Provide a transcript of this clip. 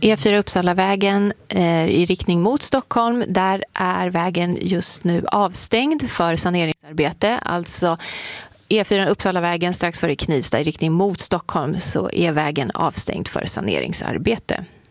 E4 Uppsalavägen i riktning mot Stockholm, där är vägen just nu avstängd för saneringsarbete. Alltså E4 Uppsalavägen strax före Knivsta i riktning mot Stockholm så är vägen avstängd för saneringsarbete.